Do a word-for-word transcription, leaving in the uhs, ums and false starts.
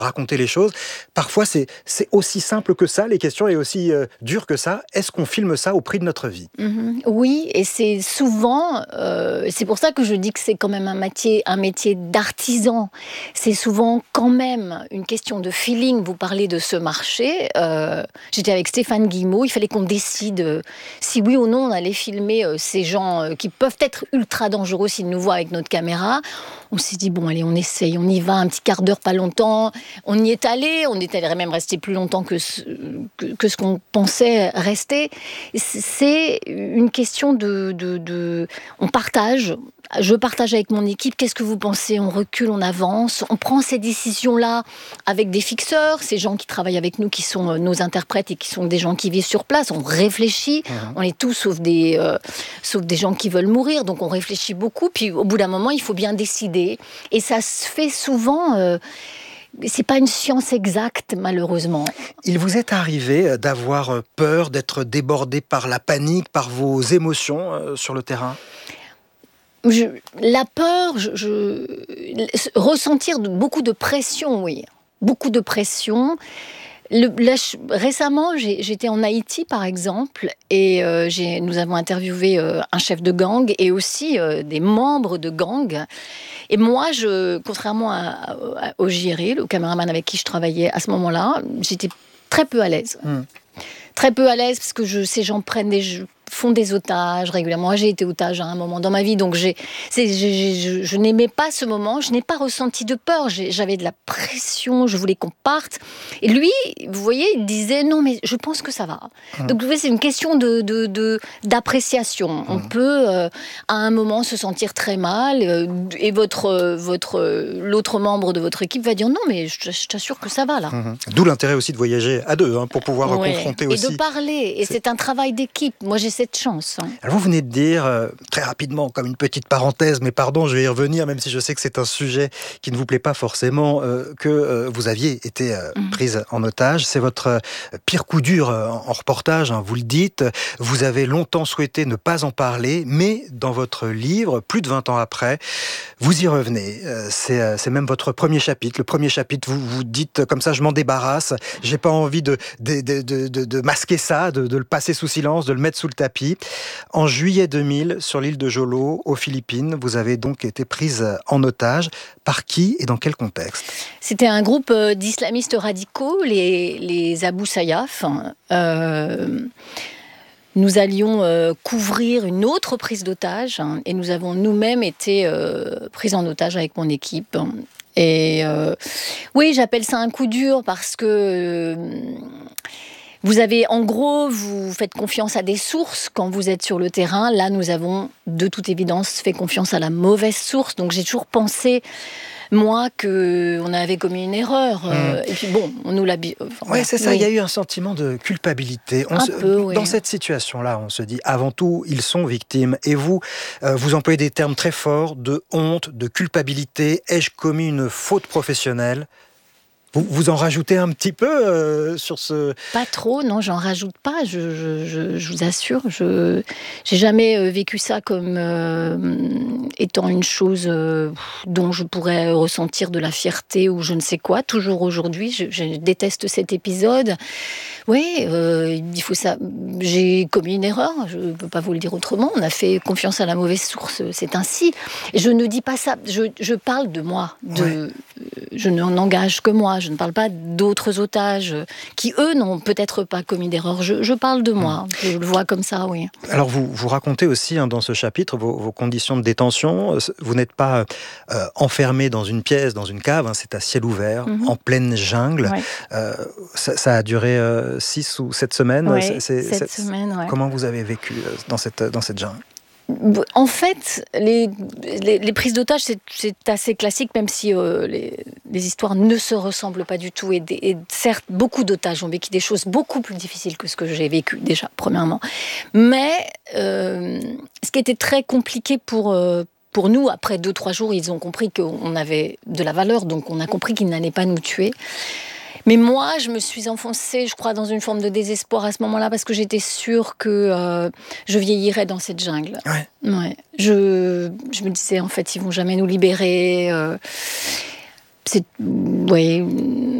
raconter les choses. Parfois, c'est, c'est aussi simple que ça, les questions, et aussi euh, dur que ça. Est-ce qu'on filme ça au prix de notre vie ? Mmh, oui, et c'est souvent, euh, c'est pour ça que je dis que c'est quand même un métier, un métier d'artisan. C'est souvent quand même une question de feeling. Vous parlez de ce marché. Euh, j'étais avec Stéphane Guillemot. Il fallait qu'on décide euh, si oui ou non on allait filmer euh, ces gens euh, qui peuvent être ultra dangereux s'ils nous voient avec notre caméra. On s'est dit, bon, allez, on essaye, on y va, un petit quart d'heure, pas longtemps. On y est allé, on est allé même rester plus longtemps que ce, que, que ce qu'on pensait rester. C'est une question de, de, de... On partage, je partage avec mon équipe, qu'est-ce que vous pensez ? On recule, on avance, on prend ces décisions-là avec des fixeurs, ces gens qui travaillent avec nous, qui sont nos interprètes et qui sont des gens qui vivent sur place. On réfléchit, mmh. on est tous sauf des, euh, sauf des gens qui veulent mourir, donc on réfléchit beaucoup, puis au bout d'un moment, il faut bien décider. Et ça se fait souvent... Euh, c'est pas une science exacte, malheureusement. Il vous est arrivé d'avoir peur, d'être débordé par la panique, par vos émotions euh, sur le terrain ? je, La peur, je, je, ressentir de, beaucoup de pression, oui. Beaucoup de pression. Le, là, je, récemment, j'ai, j'étais en Haïti, par exemple, et euh, j'ai, nous avons interviewé euh, un chef de gang et aussi euh, des membres de gang. Et moi, je, contrairement à, à, au J R I, le caméraman avec qui je travaillais à ce moment-là, j'étais très peu à l'aise. Mmh. Très peu à l'aise parce que je, ces gens prennent des jeux, font des otages régulièrement. Moi, j'ai été otage à un moment dans ma vie, donc j'ai, c'est, j'ai, je, je n'aimais pas ce moment. Je n'ai pas ressenti de peur. J'ai, j'avais de la pression. Je voulais qu'on parte. Et lui, vous voyez, il disait non, mais je pense que ça va. Mmh. Donc, vous voyez, c'est une question de, de, de d'appréciation. Mmh. On peut euh, à un moment se sentir très mal, euh, et votre, euh, votre, euh, l'autre membre de votre équipe va dire non, mais je, je t'assure que ça va là. Mmh. D'où l'intérêt aussi de voyager à deux, hein, pour pouvoir ouais. confronter aussi. Et de parler. Et c'est, c'est un travail d'équipe. Moi, j'ai cette chance. Hein. Alors vous venez de dire, euh, très rapidement, comme une petite parenthèse, mais pardon, je vais y revenir, même si je sais que c'est un sujet qui ne vous plaît pas forcément, euh, que euh, vous aviez été euh, mmh. prise en otage. C'est votre euh, pire coup dur euh, en reportage, hein, vous le dites. Vous avez longtemps souhaité ne pas en parler, mais dans votre livre, plus de vingt ans après, vous y revenez. Euh, c'est, euh, c'est même votre premier chapitre. Le premier chapitre, vous vous dites comme ça, je m'en débarrasse. J'ai pas envie de, de, de, de, de, de masquer ça, de, de le passer sous silence, de le mettre sous le tapis. En juillet deux mille, sur l'île de Jolo, aux Philippines, vous avez donc été prise en otage. Par qui et dans quel contexte ? C'était un groupe d'islamistes radicaux, les, les Abu Sayyaf. Euh, nous allions euh, couvrir une autre prise d'otage, hein, et nous avons nous-mêmes été euh, prises en otage avec mon équipe. Et euh, oui, j'appelle ça un coup dur parce que... Euh, Vous avez, en gros, vous faites confiance à des sources quand vous êtes sur le terrain. Là, nous avons, de toute évidence, fait confiance à la mauvaise source. Donc, j'ai toujours pensé, moi, qu'on avait commis une erreur. Mmh. Euh, et puis, bon, on nous l'a... Enfin, oui, c'est ça. Oui. Il y a eu un sentiment de culpabilité. On un se, peu, oui. Dans cette situation-là, on se dit, avant tout, ils sont victimes. Et vous, euh, vous employez des termes très forts de honte, de culpabilité. Ai-je commis une faute professionnelle ? Vous, vous en rajoutez un petit peu euh, sur ce... Pas trop, non, j'en rajoute pas, je, je, je, je vous assure. Je j'ai jamais vécu ça comme euh, étant une chose euh, dont je pourrais ressentir de la fierté ou je ne sais quoi. Toujours aujourd'hui, je, je déteste cet épisode. Oui, euh, il faut ça. J'ai commis une erreur, je ne peux pas vous le dire autrement. On a fait confiance à la mauvaise source, c'est ainsi. Je ne dis pas ça, je, je parle de moi, de... Ouais. Je n'engage que moi, je ne parle pas d'autres otages qui, eux, n'ont peut-être pas commis d'erreur. Je, je parle de moi, mmh. je le vois comme ça, oui. Alors, vous, vous racontez aussi, hein, dans ce chapitre, vos, vos conditions de détention. Vous n'êtes pas euh, enfermé dans une pièce, dans une cave, hein, c'est à ciel ouvert, mmh. en pleine jungle. Ouais. Euh, ça, ça a duré euh, six ou sept semaines. Oui, c'est, c'est, sept c'est, semaines, ouais. Comment vous avez vécu dans cette, dans cette jungle ? En fait, les, les, les prises d'otages, c'est, c'est assez classique, même si euh, les, les histoires ne se ressemblent pas du tout. Et, des, et certes, beaucoup d'otages ont vécu des choses beaucoup plus difficiles que ce que j'ai vécu, déjà, premièrement. Mais euh, ce qui était très compliqué pour... Euh, Pour nous, après deux, trois jours, ils ont compris qu'on avait de la valeur, donc on a compris qu'ils n'allaient pas nous tuer. Mais moi, je me suis enfoncée, je crois, dans une forme de désespoir à ce moment-là, parce que j'étais sûre que euh, je vieillirais dans cette jungle. Ouais. Ouais. Je, je me disais, en fait, ils vont jamais nous libérer. Euh... c'est, oui,